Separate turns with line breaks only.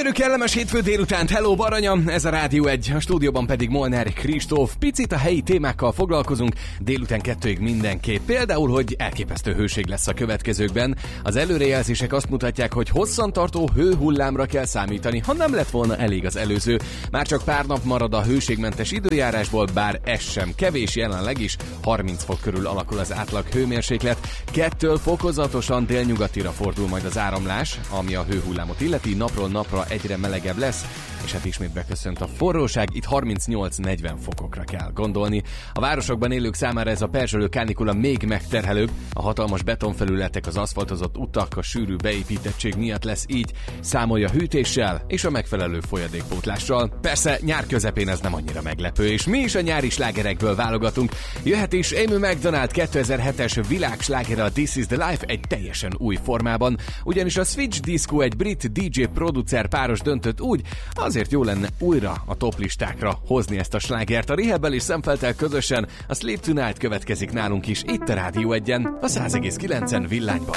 Gyönyörű, kellemes hétfő délutánt, hello Baranya, ez a Rádió 1, a stúdióban pedig Molnár Kristóf. Picit a helyi témákkal foglalkozunk, délután 2-ig mindenképp. Például, hogy elképesztő hőség lesz a következőkben. Az előrejelzések azt mutatják, hogy hosszantartó hőhullámra kell számítani, ha nem lett volna elég az előző. Már csak pár nap marad a hőségmentes időjárásból, bár ez sem kevés, jelenleg is 30 fok körül alakul az átlag hőmérséklet. 2 fokozatosan délnyugatira fordul majd az áramlás, ami a hőhullámot illeti, napról napra egyre melegebb lesz, és hát ismét beköszönt a forróság, itt 38-40 fokokra kell gondolni. A városokban élők számára ez a perzselő kánikula még megterhelőbb, a hatalmas betonfelületek, az aszfaltozott utak, a sűrű beépítettség miatt lesz így, számolja hűtéssel és a megfelelő folyadékpótlással. Persze nyár közepén ez nem annyira meglepő, és mi is a nyári slágerekből válogatunk. Jöhet is Amy Macdonald 2007-es világslágere, a This is the Life egy teljesen új formában, ugyanis a Switch Disco egy brit DJ producer páros döntött úgy, azért jó lenne újra a toplistákra hozni ezt a slágert. A Rehabbel és Szemfelttel közösen a Sleep Tonight következik nálunk is itt a Rádió 1-en, a 100,9-en villányban.